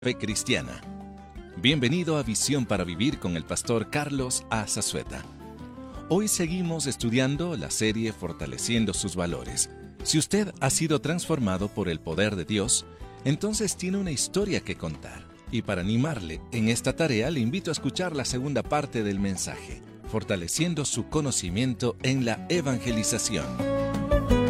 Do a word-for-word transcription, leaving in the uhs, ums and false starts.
Fe Cristiana. Bienvenido a Visión para Vivir con el pastor Carlos A. Zazueta. Hoy seguimos estudiando la serie Fortaleciendo sus Valores. Si usted ha sido transformado por el poder de Dios, entonces tiene una historia que contar. Y para animarle en esta tarea, le invito a escuchar la segunda parte del mensaje, Fortaleciendo su conocimiento en la evangelización.